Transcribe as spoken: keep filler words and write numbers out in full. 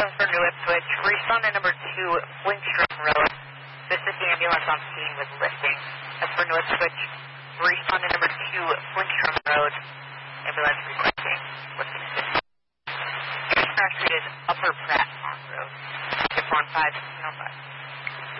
for New Ipswich. Respond to number two, Flintstrom Road. This is the ambulance on scene with lifting. That's for New Ipswich. Respond to number two, Flintstrom Road. Ambulance requesting lifting assistance. Crash rate is Upper Pratt Road. Six one five.